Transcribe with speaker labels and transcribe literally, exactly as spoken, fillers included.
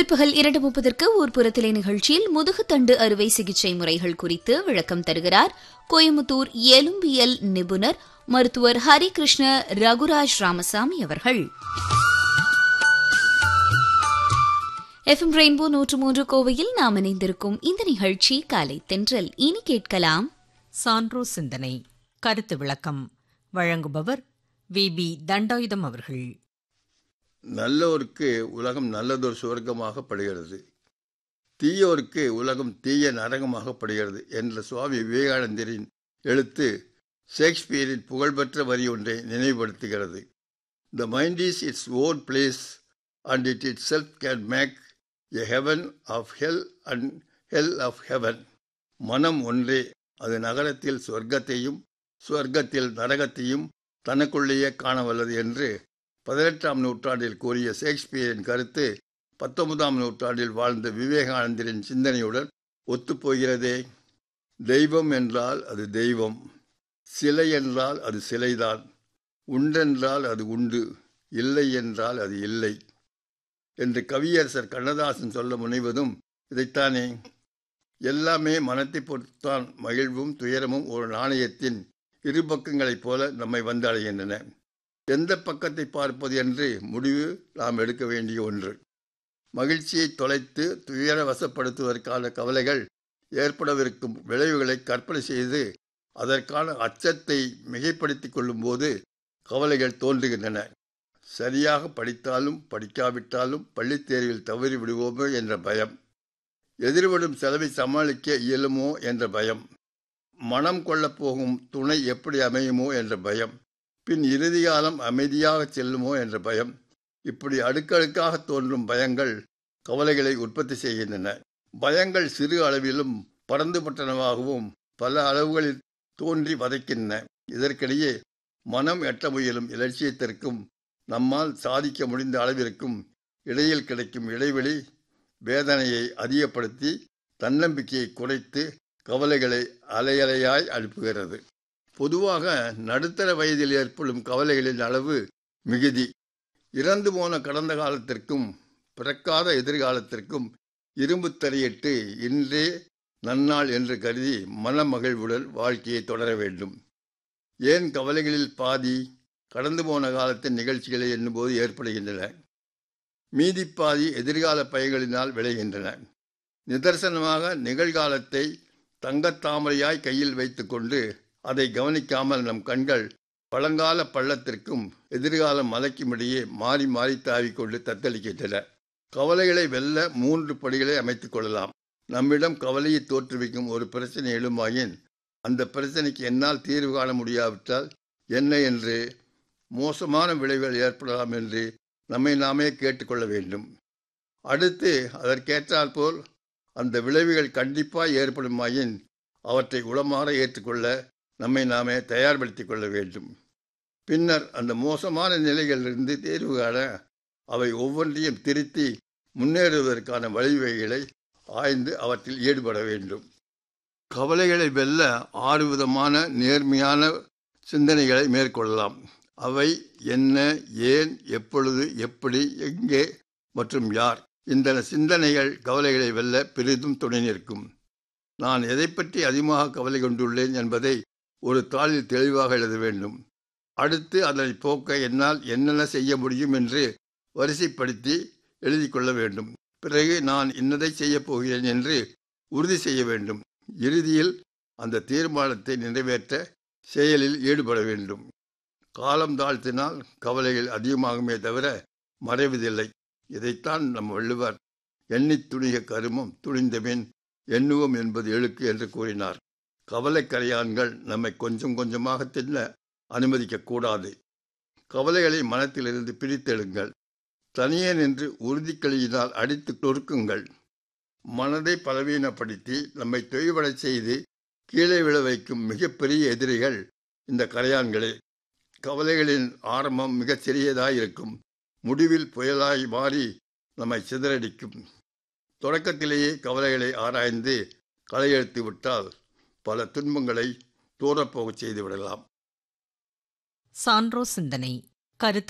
Speaker 1: பிற்பகல் இரண்டு முப்பதற்கு ஊர்ப்புறத்திலே நிகழ்ச்சியில் முதுகுத்தண்டு அறுவை சிகிச்சை முறைகள் குறித்து விளக்கம் தருகிறார் கோயமுத்தூர் எலும்பியல் நிபுணர் மருத்துவர் ஹரிகிருஷ்ண ரகுராஜ் ராமசாமி அவர்கள். எஃப்எம் ரெயின்போ நூற்று மூன்று கோவையில் நாம் இணைந்திருக்கும் இந்த நிகழ்ச்சி காலை தென்றல். இனி கேட்கலாம்
Speaker 2: சான்றோ சிந்தனை கருத்து விளக்கம். வழங்குபவர் வி பி தண்டாயுதம் அவர்கள்.
Speaker 3: நல்லோருக்கு உலகம் நல்லதொரு சுவர்க்கமாக படுகிறது, தீயோருக்கு உலகம் தீய நரகமாக படுகிறது என்ற சுவாமி விவேகானந்தரின் எழுத்து ஷேக்ஸ்பியரின் புகழ்பெற்ற வரி ஒன்றை நினைவுபடுத்துகிறது. The mind is its own place and it itself can make a heaven of hell and hell of heaven. மனம் ஒன்றே, அது நகரத்தில் சொர்க்கத்தையும் சுவர்க்கத்தில் நரகத்தையும் தனக்குள்ளேயே காணவல்லது என்று பதினெட்டாம் நூற்றாண்டில் கூறிய ஷேக்ஸ்பியரின் கருத்து பத்தொன்பதாம் நூற்றாண்டில் வாழ்ந்த விவேகானந்தரின் சிந்தனையுடன் ஒத்துப்போகிறதே. தெய்வம் என்றால் அது தெய்வம், சிலை என்றால் அது சிலைதான், உண்டென்றால் அது உண்டு, இல்லை என்றால் அது இல்லை என்று கவியரசர் கண்ணதாசன் சொல்ல முனைவதும் இதைத்தானே. எல்லாமே மனத்தை பொறுத்தான். மகிழ்வும் துயரமும் ஒரு நாணயத்தின் இரு பக்கங்களைப் போல நம்மை வந்தடைகின்றன. எந்த பக்கத்தை பார்ப்பது என்று முடிவு நாம் எடுக்க வேண்டிய ஒன்று. மகிழ்ச்சியை தொலைத்து துயர வசப்படுத்துவதற்கான கவலைகள் ஏற்படவிருக்கும் விளைவுகளை கற்பனை செய்து அதற்கான அச்சத்தை மிகைப்படுத்திக் கொள்ளும் போது கவலைகள் தோன்றுகின்றன. சரியாக படித்தாலும் படிக்காவிட்டாலும் பள்ளித் தேர்வில் தவறி விடுவோமோ என்ற பயம், எதிர்வரும் செலவை சமாளிக்க இயலுமோ என்ற பயம், மனம் கொள்ளப்போகும் துணை எப்படி அமையுமோ என்ற பயம், பின் இறுதி காலம் அமைதியாக செல்லுமோ என்ற பயம், இப்படி அடுக்கடுக்காக தோன்றும் பயங்கள் கவலைகளை உற்பத்தி செய்கின்றன. பயங்கள் சிறு அளவிலும் பரந்துபட்டனவாகவும் பல அளவுகளில் தோன்றி வதைக்கின்றன. இதற்கிடையே மனம் எட்ட முயலும் இலட்சியத்திற்கும் நம்மால் சாதிக்க முடிந்த அளவிற்கும் இடையில் கிடைக்கும் இடைவெளி வேதனையை அதிகப்படுத்தி தன்னம்பிக்கையை குறைத்து கவலைகளை அலையலையாய் அனுப்புகிறது. பொதுவாக நடுத்தர வயதில் ஏற்படும் கவலைகளின் அளவு மிகுதி. இறந்து போன கடந்த காலத்திற்கும் பிறக்காத எதிர்காலத்திற்கும் இரும்பு தரையிட்டு இன்றே நன்னாள் என்று கருதி மனமகிழ்வுடன் வாழ்க்கையை தொடர வேண்டும். ஏன் கவலைகளில் பாதி கடந்து போன காலத்தின் நிகழ்ச்சிகளை எண்ணும்போது ஏற்படுகின்றன, மீதி பாதி எதிர்கால பயன்களினால் விளைகின்றன. நிதர்சனமாக நிகழ்காலத்தை தங்கத்தாமரையாய் கையில் வைத்து கொண்டு அதை கவனிக்காமல் நம் கண்கள் பழங்கால பள்ளத்திற்கும் எதிர்கால மலைக்கும் இடையே மாறி மாறி தாவிக்கொண்டு தத்தளிக்கின்றன. கவலைகளை வெல்ல மூன்று படிகளை அமைத்துக் கொள்ளலாம். நம்மிடம் கவலையை தோற்றுவிக்கும் ஒரு பிரச்சனை எழுமாயின் அந்த பிரச்சனைக்கு என்னால் தீர்வு காண முடியாவிட்டால் என்ன என்று, மோசமான விளைவுகள் ஏற்படலாம் என்று நம்மை நாமே கேட்டுக்கொள்ள வேண்டும். அடுத்து அதற்கேற்றாற்போல் அந்த விளைவுகள் கண்டிப்பாக ஏற்படுமாயின் அவற்றை உளமாற ஏற்றுக்கொள்ள நம்மை நாமே தயார்படுத்திக் கொள்ள வேண்டும். பின்னர் அந்த மோசமான நிலைகளிலிருந்து தேர்வு காண அவை ஒவ்வொன்றையும் திருத்தி முன்னேறுவதற்கான வழிவகைகளை ஆய்ந்து அவற்றில் ஈடுபட வேண்டும். கவலைகளை வெல்ல ஆறு விதமான நேர்மையான சிந்தனைகளை மேற்கொள்ளலாம். அவை என்ன, ஏன், எப்பொழுது, எப்படி, எங்கே மற்றும் யார். இந்த சிந்தனைகள் கவலைகளை வெல்ல பெரிதும் துணை நிற்கும். நான் எதை பற்றி அதிகமாக கவலை கொண்டுள்ளேன் என்பதை ஒரு தாளில் தெளிவாக எழுத வேண்டும். அடுத்து அதனை போக்க என்னால் என்னென்ன செய்ய முடியும் என்று வரிசைப்படுத்தி எழுதி கொள்ள வேண்டும். பிறகு நான் இன்னதை செய்ய போகிறேன் என்று உறுதி செய்ய வேண்டும். இறுதியில் அந்த தீர்மானத்தை நிறைவேற்ற செயலில் ஈடுபட வேண்டும். காலம் தாழ்த்தினால் கவலைகள் அதிகமாகுமே தவிர மறைவதில்லை. இதைத்தான் நம் வள்ளுவர் எண்ணி துணிக கருமம் துணிந்தபின் எண்ணுவோம் என்பது எழுக்கு என்று கூறினார். கவலை கரையான்கள் நம்மை கொஞ்சம் கொஞ்சமாக தின்ன அனுமதிக்கக்கூடாது. கவலைகளை மனத்திலிருந்து பிரித்தெடுங்கள். தனியே நின்று உறுதிக்களியினால் அடித்து நொறுக்குங்கள். மனதை பலவீனப்படுத்தி நம்மை தொய்வடை செய்து கீழே விழ வைக்கும் மிகப்பெரிய எதிரிகள் இந்த கரையான்களே. கவலைகளின் ஆரம்பம் மிகச் சிறியதாய் இருக்கும், முடிவில் புயலாய் மாறி நம்மை சிதறடிக்கும். தொடக்கத்திலேயே கவலைகளை ஆராய்ந்து களையெடுத்து விட்டால் பல துன்பங்களை தூரப்போகச் செய்து விடலாம்.
Speaker 2: சான்றோ சிந்தனை கருத்து